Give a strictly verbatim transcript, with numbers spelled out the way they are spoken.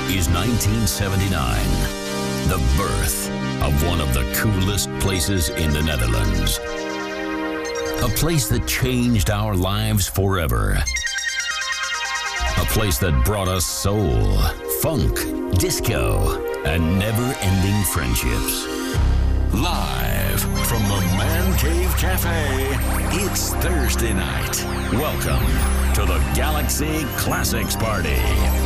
is nineteen seventy-nine, the birth of one of the coolest places in the Netherlands. A place that changed our lives forever. A place that brought us soul, funk, disco, and never-ending friendships. Live from the Man Cave Cafe, it's Thursday night. Welcome to the Galaxy Classics Party.